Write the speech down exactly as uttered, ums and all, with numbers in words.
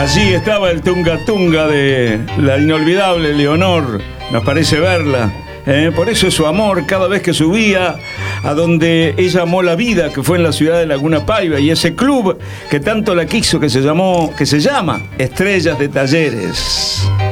Allí estaba el tunga tunga de la inolvidable Leonor, nos parece verla. ¿eh? Por eso es su amor cada vez que subía a donde ella amó la vida, que fue en la ciudad de Laguna Paiva, y ese club que tanto la quiso, que se llamó, que se llama Estrellas de Talleres.